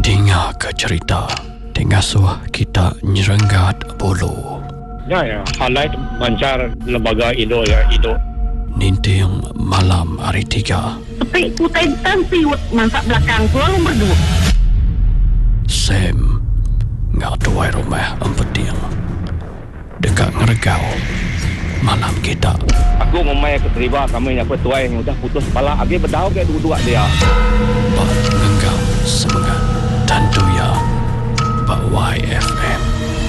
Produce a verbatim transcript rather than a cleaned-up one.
Dengar ke cerita Tengasuh kita nyerenggat bulu. Ya, ya. Highlight mancar lembaga Indo ya, Indo. Ninting malam hari tiga. Tapi kutai tan siwet masak belakang pulau berdua. Sam ngak tuai rumah empeting. Dekat ngeregau malam kita. Aku memang keterima kami yang petuai yang sudah putus kepala. Agi berdau ke dua-dua dia. Pak ngenggam semangat dan doya Pak Y F M.